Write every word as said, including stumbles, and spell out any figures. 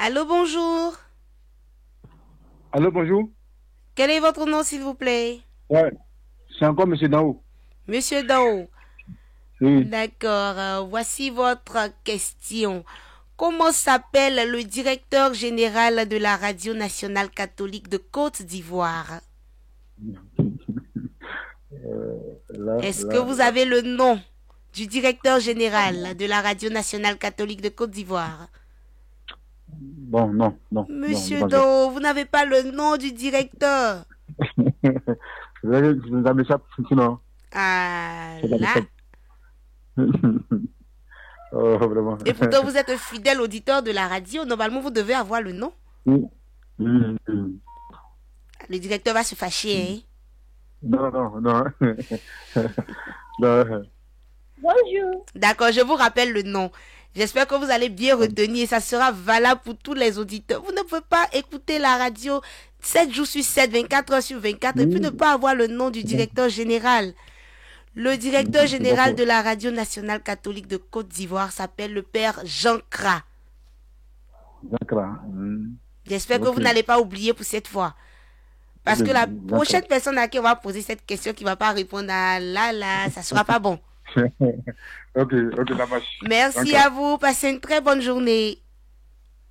Allô, bonjour. Allô, bonjour. Quel est votre nom, s'il vous plaît? Ouais, c'est encore Monsieur Dao. Monsieur Dao. Oui. D'accord. euh, voici votre question. Comment s'appelle le directeur général de la Radio nationale catholique de Côte d'Ivoire? Euh, là, Est-ce que là, vous là. avez le nom du directeur général de la Radio nationale catholique de Côte d'Ivoire? Bon, non, non, non, je Monsieur pense pas. Dao, vous n'avez pas le nom du directeur. Ça m'échappe, sinon. Ah Ça là. m'échappe. Oh, vraiment. Et pourtant, vous êtes un fidèle auditeur de la radio. Normalement, vous devez avoir le nom. Oui. Oui, oui. Le directeur va se fâcher, hein? Non, non, non. Non. Bonjour. D'accord, je vous rappelle le nom. J'espère que vous allez bien retenir. Ça sera valable pour tous les auditeurs. Vous ne pouvez pas écouter la radio sept jours sur sept, vingt-quatre heures sur vingt-quatre et puis ne Oui. pas avoir le nom du directeur général. Le directeur général D'accord. de la Radio nationale catholique de Côte d'Ivoire s'appelle le père Jean Kra. D'accord. Hmm. J'espère que Ok. vous n'allez pas oublier pour cette fois. Parce que la D'accord. prochaine personne à qui on va poser cette question qui ne va pas répondre à là, là, ça ne sera pas bon. Ok, ok, ça marche. Merci D'accord. à vous. Passez une très bonne journée.